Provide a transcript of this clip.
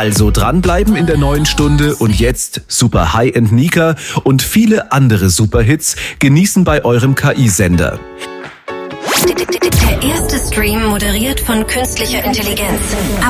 Also dranbleiben in der neuen Stunde und jetzt Super High-End Nika und viele andere Superhits genießen bei eurem KI-Sender. Der erste Stream moderiert von künstlicher Intelligenz.